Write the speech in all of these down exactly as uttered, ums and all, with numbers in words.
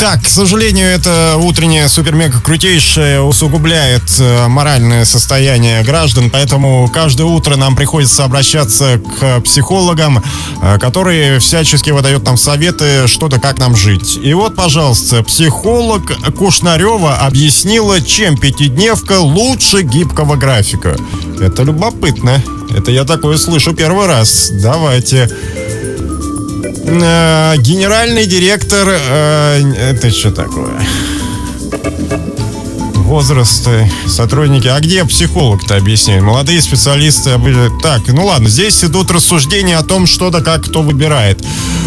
Так, к сожалению, это утреннее супер-мега-крутейшее усугубляет моральное состояние граждан, поэтому каждое утро нам приходится обращаться к психологам, которые всячески выдают нам советы, что да как нам жить. И вот, пожалуйста, психолог Кушнарева объяснила, чем пятидневка лучше гибкого графика. Это любопытно. Это я такое слышу первый раз. Давайте. Генеральный директор... Э, это что такое? Возраст, сотрудники. А где психолог-то объясняет? Молодые специалисты. Так, ну ладно, здесь идут рассуждения о том, что да как кто выбирает.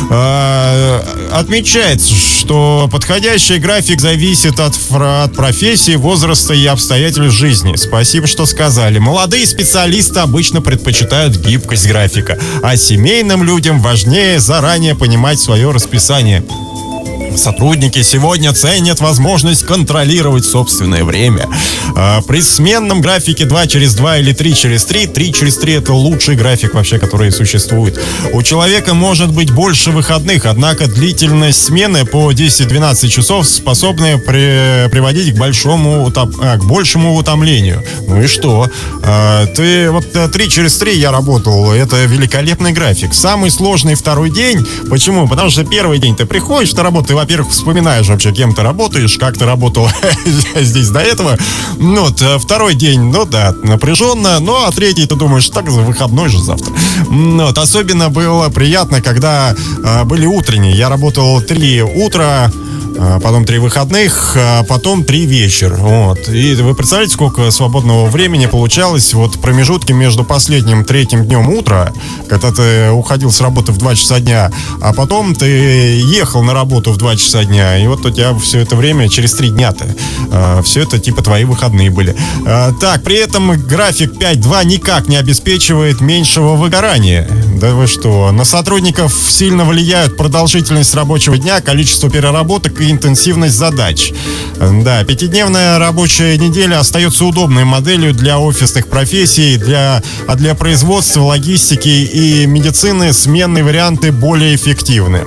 Э, отмечается, что подходящий график зависит от, от профессии, возраста и обстоятельств жизни. Спасибо, что сказали. Молодые специалисты обычно предпочитают гибкость графика, а семейным людям важнее заранее понимать свое расписание. Сотрудники сегодня ценят возможность контролировать собственное время. При сменном графике два через два или три через три, три через три это лучший график вообще, который существует. У человека может быть больше выходных, однако длительность смены по десять-двенадцать часов способны при, приводить к большому, утоп, а, к большему утомлению. Ну и что? А, ты вот три через три я работал, это великолепный график. Самый сложный второй день. Почему? Потому что первый день ты приходишь на работу, и, во-первых, вспоминаешь вообще, кем ты работаешь, как ты работал здесь до этого. Ну, вот, второй день, ну да, напряженно. Ну, а третий ты думаешь, так, выходной же завтра. Ну, вот, особенно было приятно, когда а, были утренние. Я работал три утра, потом три выходных, а потом три вечера. Вот. И вы представляете, сколько свободного времени получалось вот в промежутке между последним третьим днем утра, когда ты уходил с работы в два часа дня, а потом ты ехал на работу в два часа дня, и вот у тебя все это время через три дня-то. А, все это типа твои выходные были. А, так, при этом график пять два никак не обеспечивает меньшего выгорания. Да вы что? На сотрудников сильно влияют продолжительность рабочего дня, количество переработок и интенсивность задач. Да, пятидневная рабочая неделя остается удобной моделью для офисных профессий, для, а для производства, логистики и медицины сменные варианты более эффективны.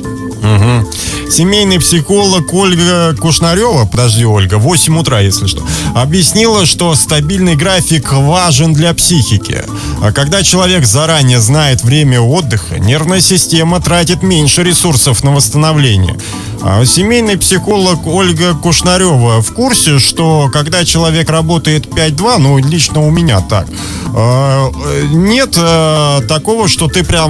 Угу. Семейный психолог Ольга Кушнарева, подожди, Ольга, восемь утра, если что, объяснила, что стабильный график важен для психики. А когда человек заранее знает время отдыха, нервная система тратит меньше ресурсов на восстановление. А семейный психолог Ольга Кушнарева в курсе, что когда человек работает пять два, ну, лично у меня так, нет такого, что ты прям